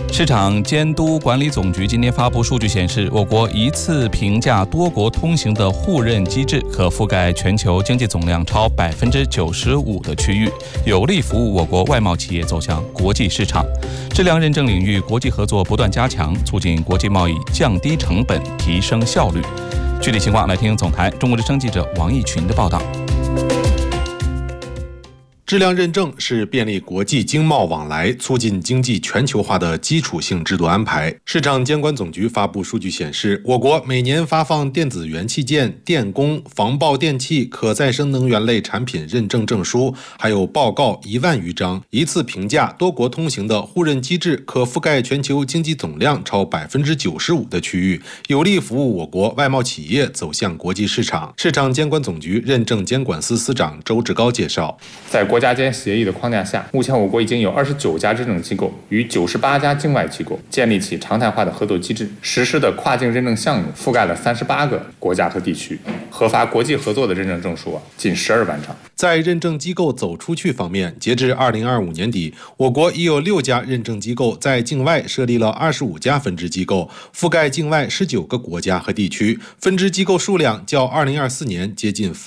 市场监督管理总局今天发布数据显示，我国一次评价多国通行的互认机制可覆盖全球经济总量超95%的区域，有力服务我国外贸企业走向国际市场。质量认证领域国际合作不断加强，促进国际贸易降低成本、提升效率。具体情况来听总台中国之声记者王毅群的报道。 质量认证是便利国际经贸往来、促进经济全球化的基础性制度安排。市场监管总局发布数据显示，我国每年发放电子元器件、电工、防爆电器、可再生能源类产品认证证书，还有报告1万余张。一次评价多国通行的互认机制可覆盖全球经济总量超95%的区域，有力服务我国外贸企业走向国际市场。市场监管总局认证监管司司长周志高介绍， 在国家间协议的框架下，目前我国已经有29家认证机构与98家境外机构建立起常态化的合作机制，实施的跨境认证项目覆盖了38个国家和地区，核发国际合作的认证证书近12万张。 在认证机构走出去方面，截至2025年底，我国已有6家认证机构在境外设立了25家分支机构，覆盖境外19个国家和地区，分支机构数量较2024年接近